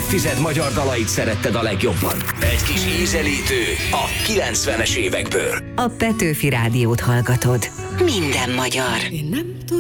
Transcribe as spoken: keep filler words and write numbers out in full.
évtized magyar dalait szeretted a legjobban? Egy kis ízelítő a kilencvenes évekből. A Petőfi Rádiót hallgatod. Minden magyar. Én nem